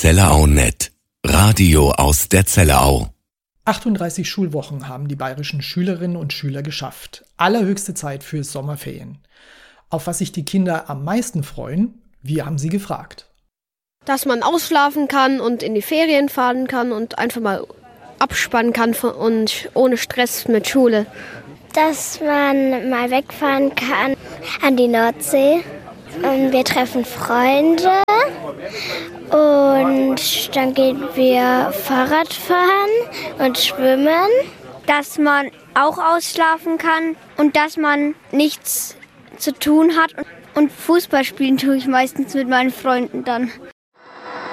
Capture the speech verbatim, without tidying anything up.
Zellerau Net. Radio aus der Zellerau. achtunddreißig Schulwochen haben die bayerischen Schülerinnen und Schüler geschafft. Allerhöchste Zeit für Sommerferien. Auf was sich die Kinder am meisten freuen, wir haben sie gefragt. Dass man ausschlafen kann und in die Ferien fahren kann und einfach mal abspannen kann und ohne Stress mit Schule. Dass man mal wegfahren kann an die Nordsee. Und wir treffen Freunde und dann gehen wir Fahrrad fahren und schwimmen. Dass man auch ausschlafen kann und dass man nichts zu tun hat. Und Fußball spielen tue ich meistens mit meinen Freunden dann.